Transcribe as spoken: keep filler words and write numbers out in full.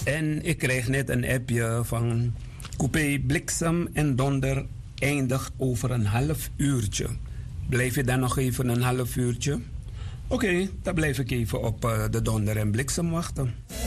En ik kreeg net een appje van Coupé Bliksem en Donder eindigt over een half uurtje. Blijf je dan nog even een half uurtje? Oké, okay, dan blijf ik even op uh, de Donder en Bliksem wachten.